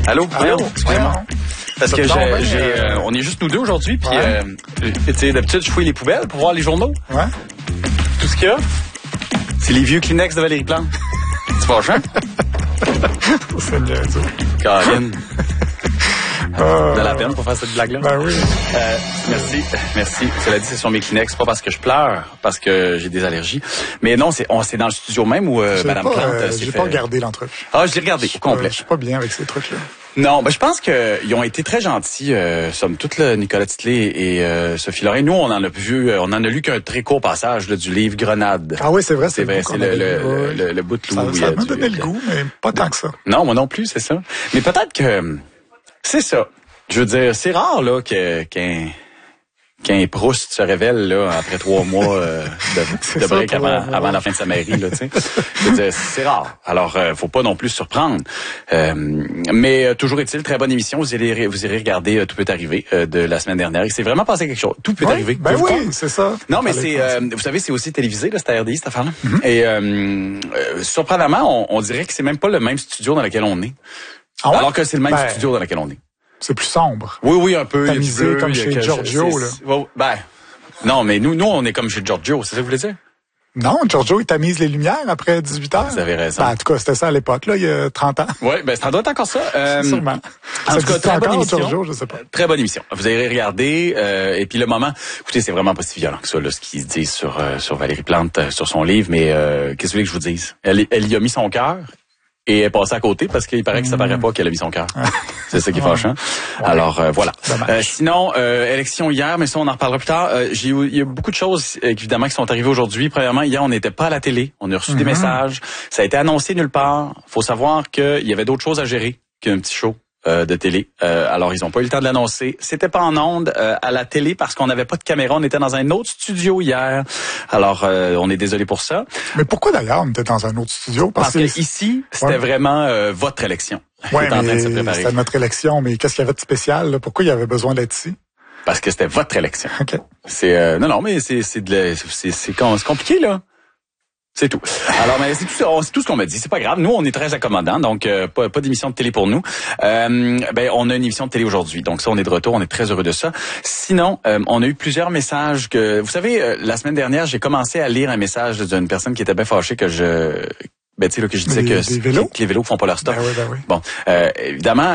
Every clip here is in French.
Allô? Allô? Excusez-moi. Parce que on est juste nous deux aujourd'hui, puis tu sais, d'habitude, je fouille les poubelles pour voir les journaux. Ouais. Tout ce qu'il y a, c'est les vieux Kleenex de Valérie Plante. C'est fâchant? C'est niaiseux. Caroline. De la peine pour faire cette blague-là. Ben oui. Merci. Cela dit, c'est sur mes Kleenex, pas parce que je pleure, parce que j'ai des allergies. Mais non, c'est dans le studio même où Madame Plante s'est J'ai fait... pas regardé l'entrevue. Ah, je l'ai regardé au complet. Je suis pas bien avec ces trucs-là. Non, ben je pense qu'ils ont été très gentils, somme toute, là, Nicolas Titley et Sophie Lorrain. Nous, on en a lu qu'un très court passage là, du livre Grenade. Ah oui, c'est vrai, C'est le bout de loup. Ça m'a donné le goût, mais pas tant que ça. Non, moi non plus, c'est ça. Mais peut-être que c'est ça. Je veux dire, c'est rare là qu'un Proust se révèle là après 3 mois de break avant la fin de sa mairie là, tu sais. Je veux dire, c'est rare. Alors faut pas non plus se surprendre. Mais toujours est-il, très bonne émission. Vous irez regarder Tout peut arriver de la semaine dernière. Il s'est vraiment passé quelque chose. Tout peut arriver. Ben oui, c'est ça. Non, mais c'est vous savez, c'est aussi télévisé là, c'est RDI cette affaire-là. Et surprenamment, on dirait que c'est même pas le même studio dans lequel on est. Ah ouais? Alors que c'est le même studio dans lequel on est. C'est plus sombre. Oui, un peu. Tamisé comme chez Giorgio, là. Non, mais nous, on est comme chez Giorgio, c'est ça que vous voulez dire? Non, Giorgio, il tamise les lumières après 18 heures. Vous avez raison. En tout cas, c'était ça à l'époque, là, il y a 30 ans. Oui, ça doit être encore ça. Sûrement. En tout cas, très bonne émission. Giorgio, je sais pas. Très bonne émission. Vous allez regarder, et puis le moment, écoutez, c'est vraiment pas si violent que ça, là, ce qu'ils disent sur Valérie Plante, sur son livre, mais qu'est-ce que vous voulez que je vous dise? Elle y a mis son cœur. Et elle est passée à côté parce qu'il paraît que ça paraît pas qu'elle a mis son cœur. C'est ça qui est fâchant. Ouais. Alors, voilà. Sinon, élection hier, mais ça, on en reparlera plus tard. Il y a beaucoup de choses, évidemment, qui sont arrivées aujourd'hui. Premièrement, hier, on n'était pas à la télé. On a reçu des messages. Ça a été annoncé nulle part. Faut savoir qu'il y avait d'autres choses à gérer qu'un petit show de télé. Alors, ils n'ont pas eu le temps de l'annoncer. C'était pas en ondes à la télé parce qu'on n'avait pas de caméra. On était dans un autre studio hier. Alors, on est désolé pour ça. Mais pourquoi d'ailleurs on était dans un autre studio? Parce que ici, c'était vraiment votre élection. Oui, mais c'était notre élection. Mais qu'est-ce qu'il y avait de spécial? Là? Pourquoi il y avait besoin d'être ici? Parce que c'était votre élection. OK. C'est non, mais c'est compliqué, là. C'est tout. Alors, mais c'est tout ce qu'on m'a dit. C'est pas grave. Nous, on est très accommodants, donc pas d'émission de télé pour nous. On a une émission de télé aujourd'hui, donc ça, on est de retour. On est très heureux de ça. Sinon, on a eu plusieurs messages que, vous savez, la semaine dernière, j'ai commencé à lire un message d'une personne qui était bien fâchée que je disais que les vélos font pas leur stop. Ben oui. Bon, évidemment,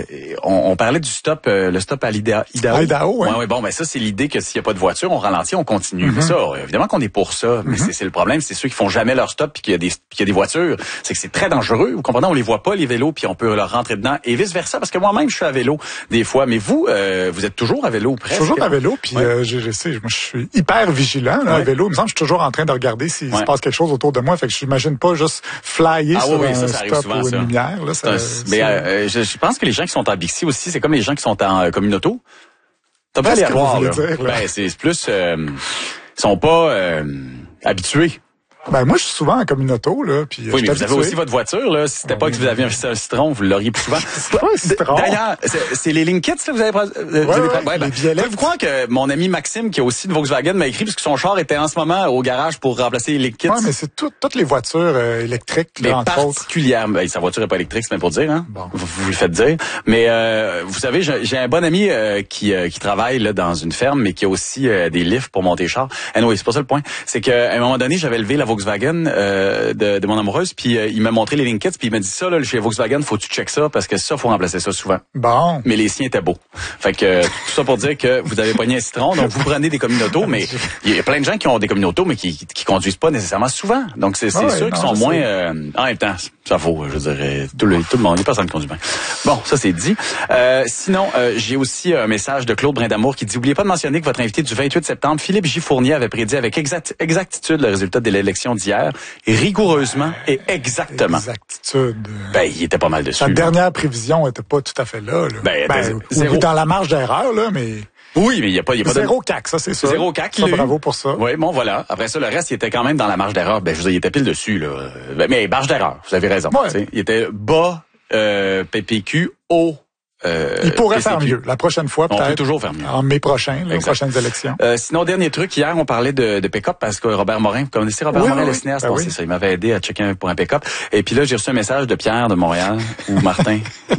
on parlait du stop, le stop à l'Idaho. Idaho, ouais. Bon, ça, c'est l'idée que s'il y a pas de voiture, on ralentit, on continue. Mais ça, évidemment qu'on est pour ça. Mais c'est le problème, c'est ceux qui font jamais leur stop puis qu'il y a des voitures. C'est que c'est très dangereux. Vous comprenez? On les voit pas, les vélos, puis on peut leur rentrer dedans et vice versa. Parce que moi-même, je suis à vélo des fois. Mais vous êtes toujours à vélo, presque. Toujours à vélo, puis je sais, moi, je suis hyper vigilant, là, à vélo. Il me semble que je suis toujours en train de regarder s'il se passe quelque chose autour de moi. Fait que je m'imagine pas juste flyer sur un stop ou une lumière. Là, mais je pense que les gens qui sont en Bixi aussi, c'est comme les gens qui sont en communauto. T'as pas à les voir, là. C'est plus... ils sont pas habitués. Ben moi je suis souvent en communauto là, puis oui, mais vous avez aussi votre voiture là. Si c'était pas que vous aviez un citron, vous l'auriez plus souvent. C'est pas un citron. D'ailleurs, c'est les Link Kits là, vous avez vous croire que mon ami Maxime qui a aussi une Volkswagen m'a écrit parce que son char était en ce moment au garage pour remplacer les Link Kits. Ouais, mais c'est toutes les voitures électriques là, entre autres. Particulièrement, sa voiture est pas électrique, c'est même pour dire hein. Bon. Vous le faites dire. Mais vous savez, j'ai un bon ami qui travaille là dans une ferme mais qui a aussi des lifts pour monter char. Anyway, c'est pas ça le point. C'est qu'à un moment donné, j'avais levé la Volkswagen de mon amoureuse, puis il m'a montré les Link Kits, puis il m'a dit ça là, chez Volkswagen, faut que tu checkes ça parce que ça faut remplacer ça souvent. Bon. Mais les siens étaient beaux. Fait que tout ça pour dire que vous avez pogné un citron, donc vous prenez des communautos, mais il y a plein de gens qui ont des communautos mais qui conduisent pas nécessairement souvent. Donc c'est sûr qu'ils sont moins en même temps, ça vaut, je dirais tout le monde, il y a personne qui conduit bien. Bon, ça c'est dit. Sinon, j'ai aussi un message de Claude Brindamour qui dit oubliez pas de mentionner que votre invité du 28 septembre, Philippe J. Fournier, avait prédit avec exactitude le résultat de l'élection d'hier. Rigoureusement et exactement. Exactitude. Il était pas mal dessus. La dernière prévision était pas tout à fait là. Zéro. Dans la marge d'erreur, là, mais... Oui, mais il y a pas zéro CAC, ça, c'est ça. Zéro CAC. Ça, bravo pour ça. Oui, bon, voilà. Après ça, le reste, il était quand même dans la marge d'erreur. Je veux dire, il était pile dessus, là. Mais marge d'erreur, vous avez raison. Ouais. Il était bas, PPQ, haut, il pourrait faire mieux. La prochaine fois, peut-être. On peut toujours faire mieux. En mai prochain, les prochaines élections. Sinon, dernier truc, hier, on parlait de pick-up parce que Robert Morin, vous connaissez Robert Morin, le cinéaste? C'est ça. Il m'avait aidé à checker pour un pick-up. Et puis là, j'ai reçu un message de Pierre de Montréal ou Martin.